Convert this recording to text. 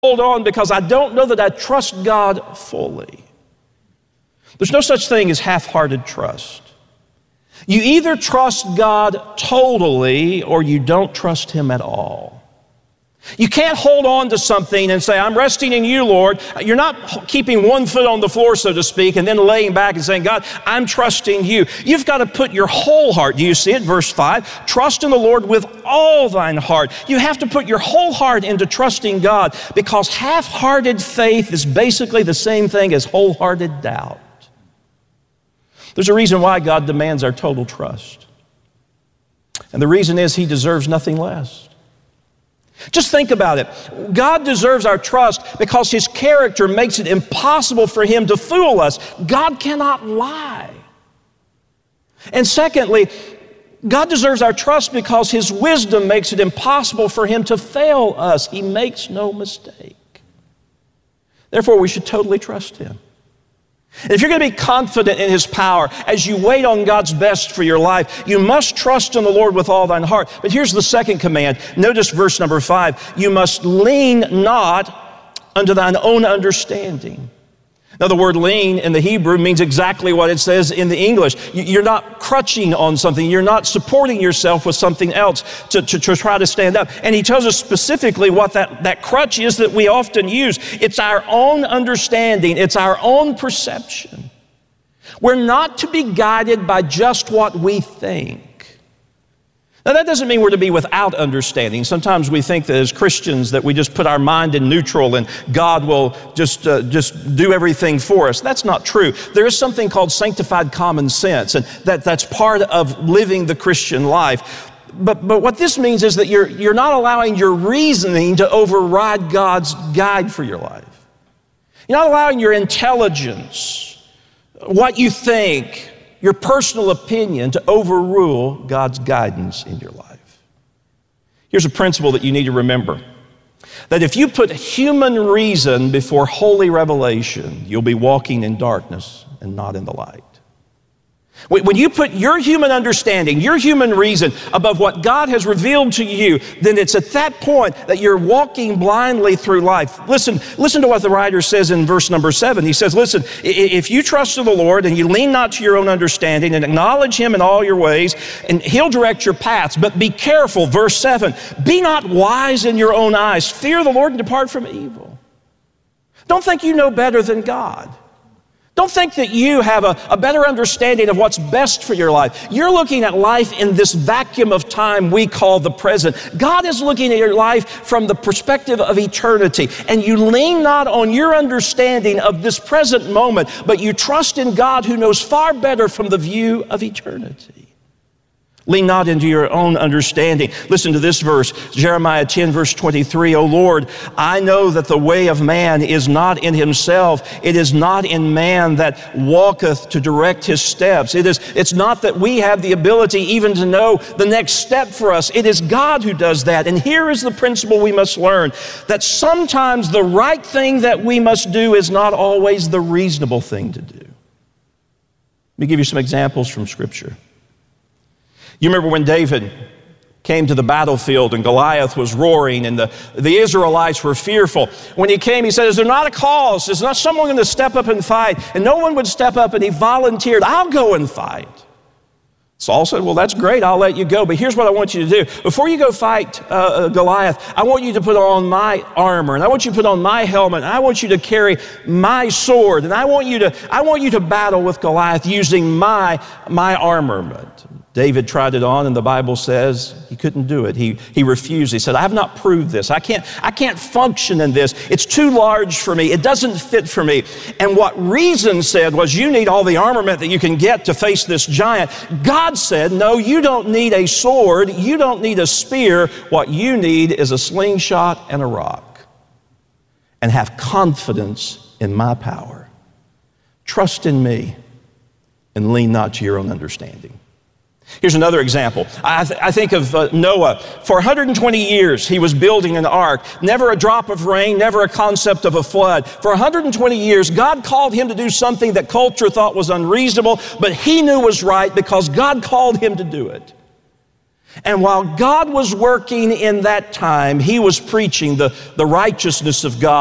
hold on because I don't know that I trust God fully. There's no such thing as half-hearted trust. You either trust God totally or you don't trust Him at all. You can't hold on to something and say, I'm resting in you, Lord. You're not keeping one foot on the floor, so to speak, and then laying back and saying, God, I'm trusting you. You've got to put your whole heart. Do you see it? Verse 5, trust in the Lord with all thine heart. You have to put your whole heart into trusting God, because half-hearted faith is basically the same thing as wholehearted doubt. There's a reason why God demands our total trust. And the reason is He deserves nothing less. Just think about it. God deserves our trust because His character makes it impossible for Him to fool us. God cannot lie. And secondly, God deserves our trust because His wisdom makes it impossible for Him to fail us. He makes no mistake. Therefore, we should totally trust Him. And if you're going to be confident in His power as you wait on God's best for your life, you must trust in the Lord with all thine heart. But here's the second command. Notice verse number 5. You must lean not unto thine own understanding. Now, the word lean in the Hebrew means exactly what it says in the English. You're not crutching on something. You're not supporting yourself with something else to try to stand up. And he tells us specifically what that crutch is that we often use. It's our own understanding. It's our own perception. We're not to be guided by just what we think. Now, that doesn't mean we're to be without understanding. Sometimes we think that as Christians that we just put our mind in neutral and God will just do everything for us. That's not true. There is something called sanctified common sense, and that's part of living the Christian life. But what this means is that you're not allowing your reasoning to override God's guide for your life. You're not allowing your intelligence, what you think, your personal opinion to overrule God's guidance in your life. Here's a principle that you need to remember. That if you put human reason before holy revelation, you'll be walking in darkness and not in the light. When you put your human understanding, your human reason above what God has revealed to you, then it's at that point that you're walking blindly through life. Listen to what the writer says in verse number 7. He says, listen, if you trust in the Lord and you lean not to your own understanding and acknowledge Him in all your ways, and He'll direct your paths, but be careful, verse 7, be not wise in your own eyes. Fear the Lord and depart from evil. Don't think you know better than God. Don't think that you have a better understanding of what's best for your life. You're looking at life in this vacuum of time we call the present. God is looking at your life from the perspective of eternity. And you lean not on your understanding of this present moment, but you trust in God who knows far better from the view of eternity. Lean not into your own understanding. Listen to this verse, Jeremiah 10, verse 23. O Lord, I know that the way of man is not in himself. It is not in man that walketh to direct his steps. It's not that we have the ability even to know the next step for us. It is God who does that. And here is the principle we must learn, that sometimes the right thing that we must do is not always the reasonable thing to do. Let me give you some examples from Scripture. You remember when David came to the battlefield and Goliath was roaring and the Israelites were fearful. When he came, he said, is there not a cause? Is not someone going to step up and fight? And no one would step up, and he volunteered, I'll go and fight. Saul said, well, that's great, I'll let you go. But here's what I want you to do. Before you go fight Goliath, I want you to put on my armor, and I want you to put on my helmet, and I want you to carry my sword, and I want you to battle with Goliath using my armament. David tried it on, and the Bible says he couldn't do it. He refused. He said, I have not proved this. I can't function in this. It's too large for me. It doesn't fit for me. And what reason said was, you need all the armament that you can get to face this giant. God said, no, you don't need a sword. You don't need a spear. What you need is a slingshot and a rock. And have confidence in my power. Trust in me and lean not to your own understanding. Here's another example. I think of Noah. For 120 years, he was building an ark. Never a drop of rain, never a concept of a flood. For 120 years, God called him to do something that culture thought was unreasonable, but he knew was right because God called him to do it. And while God was working in that time, he was preaching the righteousness of God.